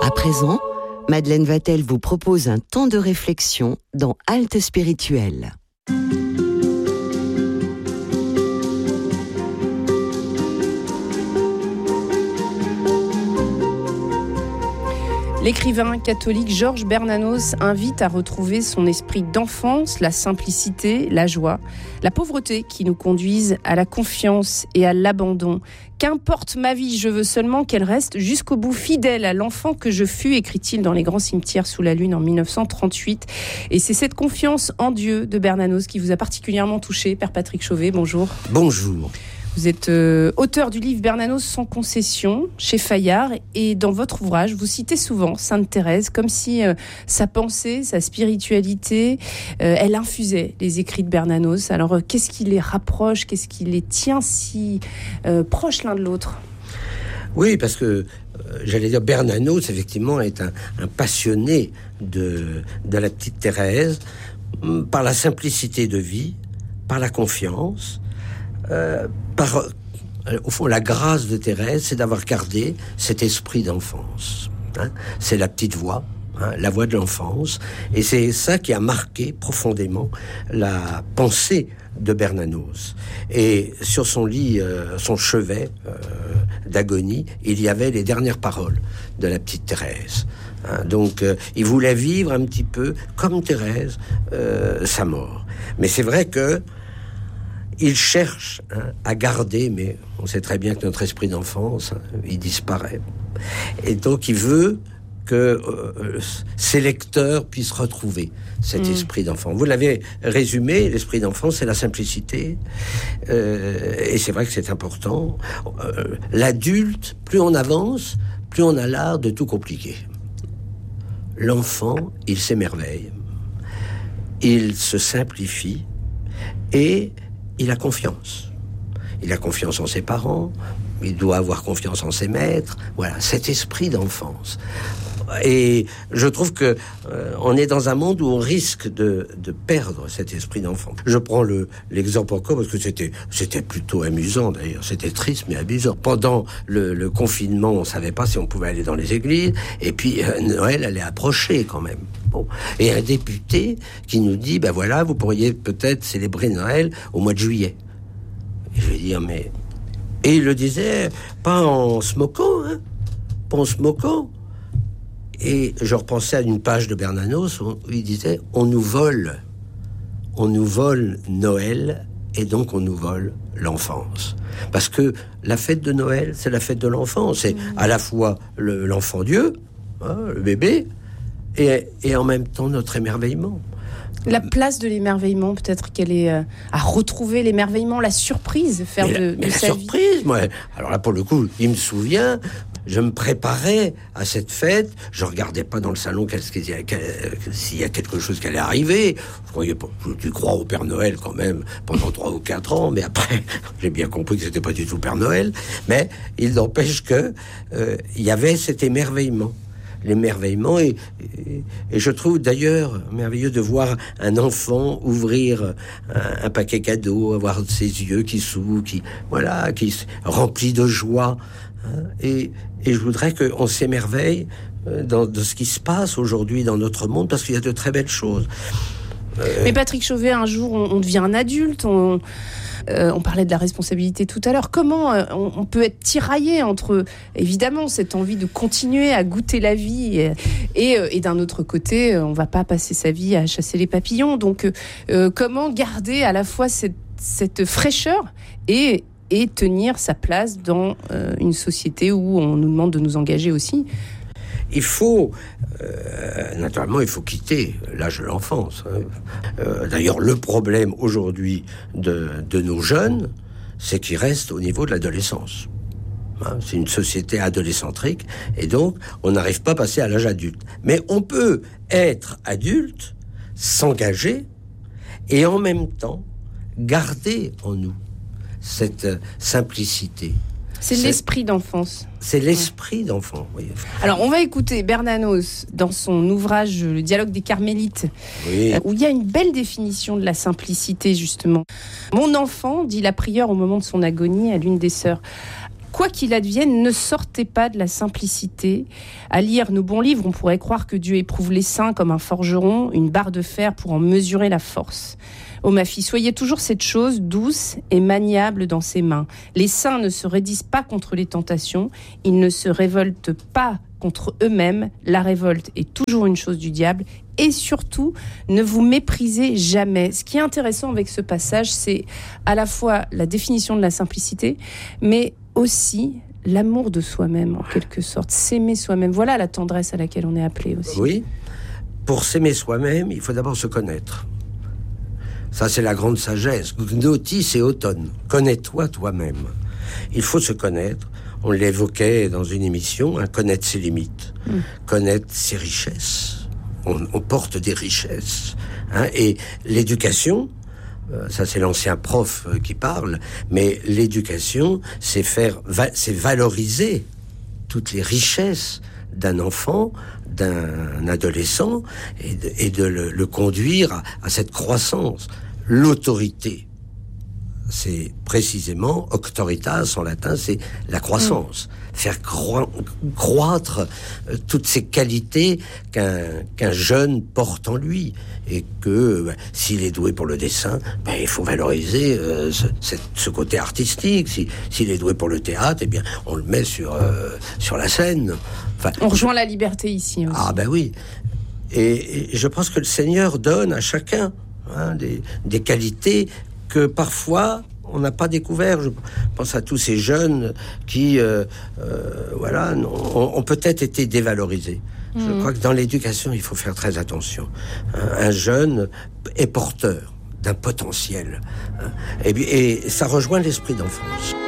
À présent, Madeleine Vatel vous propose un temps de réflexion dans Halte spirituelle. L'écrivain catholique Georges Bernanos invite à retrouver son esprit d'enfance, la simplicité, la joie, la pauvreté qui nous conduisent à la confiance et à l'abandon. Qu'importe ma vie, je veux seulement qu'elle reste jusqu'au bout fidèle à l'enfant que je fus, écrit-il dans Les Grands Cimetières sous la Lune en 1938. Et c'est cette confiance en Dieu de Bernanos qui vous a particulièrement touché, Père Patrick Chauvet. Bonjour. Bonjour. Vous êtes auteur du livre Bernanos sans concession chez Fayard, et dans votre ouvrage, vous citez souvent Sainte Thérèse comme si sa pensée, sa spiritualité, elle infusait les écrits de Bernanos. Alors qu'est-ce qui les rapproche, qu'est-ce qui les tient si proches l'un de l'autre ? Oui, parce que j'allais dire Bernanos effectivement est un passionné de la petite Thérèse, par la simplicité de vie, par la confiance. Au fond, la grâce de Thérèse, c'est d'avoir gardé cet esprit d'enfance. C'est la petite voix, la voix de l'enfance. Et c'est ça qui a marqué profondément la pensée de Bernanos. Et sur son lit, son chevet d'agonie, il y avait les dernières paroles de la petite Thérèse. Donc, il voulait vivre un petit peu, comme Thérèse, sa mort. Mais c'est vrai que il cherche à garder, mais on sait très bien que notre esprit d'enfance, il disparaît. Et donc, il veut que ses lecteurs puissent retrouver cet esprit d'enfant. Vous l'avez résumé, l'esprit d'enfant, c'est la simplicité. Et c'est vrai que c'est important. L'adulte, plus on avance, plus on a l'art de tout compliquer. L'enfant, il s'émerveille. Il se simplifie. Et il a confiance. Il a confiance en ses parents, il doit avoir confiance en ses maîtres. Voilà, cet esprit d'enfance. Et je trouve que on est dans un monde où on risque de perdre cet esprit d'enfant. Je prends l'exemple encore parce que c'était plutôt amusant d'ailleurs. C'était triste mais amusant. Pendant le confinement, on savait pas si on pouvait aller dans les églises. Et puis Noël allait approcher quand même. Bon. Et un député qui nous dit, ben voilà, vous pourriez peut-être célébrer Noël au mois de juillet. Et je vais dire, mais... Et il le disait, pas en se moquant, pas en se moquant. Et je repensais à une page de Bernanos où il disait, on nous vole Noël, et donc on nous vole l'enfance. Parce que la fête de Noël, c'est la fête de l'enfance. C'est à la fois l'enfant Dieu, le bébé, et en même temps notre émerveillement. La place de l'émerveillement, peut-être qu'elle est à retrouver l'émerveillement, la surprise, faire de la sa surprise, vie. moi. Alors là, pour le coup, il me souvient, je me préparais à cette fête, je regardais pas dans le salon s'il y a quelque chose qui allait arriver. Je croyais pas, tu crois au Père Noël quand même pendant 3 ou 4 ans, mais après, j'ai bien compris que c'était pas du tout le Père Noël. Mais il n'empêche que il y avait cet émerveillement. L'émerveillement et je trouve d'ailleurs merveilleux de voir un enfant ouvrir un paquet cadeau, avoir ses yeux qui s'ouvrent, qui remplis de joie, et je voudrais qu'on s'émerveille de ce qui se passe aujourd'hui dans notre monde, parce qu'il y a de très belles choses. Mais Patrick Chauvet, un jour on devient un adulte, on parlait de la responsabilité tout à l'heure. Comment on peut être tiraillé entre, évidemment, cette envie de continuer à goûter la vie et d'un autre côté, on ne va pas passer sa vie à chasser les papillons. Donc, comment garder à la fois cette fraîcheur et tenir sa place dans une société où on nous demande de nous engager aussi ? Il faut, naturellement, il faut quitter l'âge de l'enfance. D'ailleurs, le problème aujourd'hui de nos jeunes, c'est qu'ils restent au niveau de l'adolescence. C'est une société adolescentrique, et donc, on n'arrive pas à passer à l'âge adulte. Mais on peut être adulte, s'engager, et en même temps, garder en nous cette simplicité. C'est l'esprit d'enfance. C'est l'esprit d'enfant, oui. Alors, on va écouter Bernanos dans son ouvrage « Le dialogue des Carmélites », oui, où il y a une belle définition de la simplicité, justement. « Mon enfant, dit la prieure au moment de son agonie à l'une des sœurs, Quoi qu'il advienne, ne sortez pas de la simplicité. À lire nos bons livres, on pourrait croire que Dieu éprouve les saints comme un forgeron, une barre de fer pour en mesurer la force. Ô ma fille, soyez toujours cette chose douce et maniable dans ses mains. Les saints ne se raidissent pas contre les tentations, ils ne se révoltent pas contre eux-mêmes. La révolte est toujours une chose du diable. Et surtout, ne vous méprisez jamais. Ce qui est intéressant avec ce passage, c'est à la fois la définition de la simplicité, mais aussi l'amour de soi-même, en quelque sorte. S'aimer soi-même. Voilà la tendresse à laquelle on est appelé aussi. Oui. Pour s'aimer soi-même, il faut d'abord se connaître. Ça, c'est la grande sagesse. Gnotis et automne. Connais-toi toi-même. Il faut se connaître. On l'évoquait dans une émission, connaître ses limites, connaître ses richesses. On porte des richesses. Et l'éducation, ça c'est l'ancien prof qui parle, mais l'éducation, c'est valoriser toutes les richesses d'un enfant, d'un adolescent, et de le conduire à cette croissance. L'autorité, c'est précisément, auctoritas en latin, c'est la croissance. Faire croître toutes ces qualités qu'un jeune porte en lui. Et que s'il est doué pour le dessin, il faut valoriser ce côté artistique. S'il est doué pour le théâtre, eh bien, on le met sur la scène. Enfin, on rejoint la liberté ici aussi. Ah ben oui. Et je pense que le Seigneur donne à chacun des qualités que parfois on n'a pas découvert. Je pense à tous ces jeunes qui ont peut-être été dévalorisés. Je crois que dans l'éducation, il faut faire très attention. Un jeune est porteur d'un potentiel. Et ça rejoint l'esprit d'enfance.